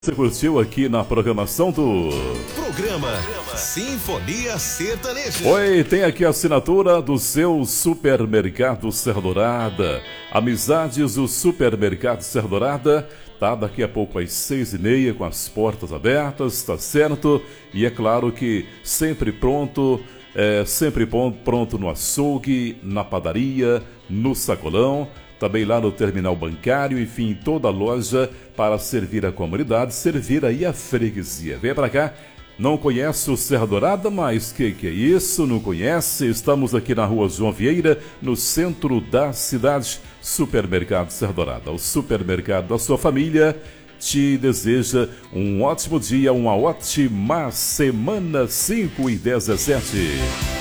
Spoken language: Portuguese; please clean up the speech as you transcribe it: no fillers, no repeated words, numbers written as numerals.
Você curtiu aqui na programação do Programa Sinfonia Sertaneja. Oi, tem aqui a assinatura do seu Supermercado Serra Dourada. Amizades do Supermercado Serra Dourada. Tá daqui a pouco às 6h30 com as portas abertas, tá certo? E é claro que sempre pronto no açougue, na padaria, no sacolão. Também lá no terminal bancário, enfim, toda a loja para servir a comunidade, servir aí a freguesia. Vem pra cá, não conhece o Serra Dourada, mas que é isso? Não conhece? Estamos aqui na rua João Vieira, no centro da cidade. Supermercado Serra Dourada, o supermercado da sua família, te deseja um ótimo dia, uma ótima semana. 5 e 17.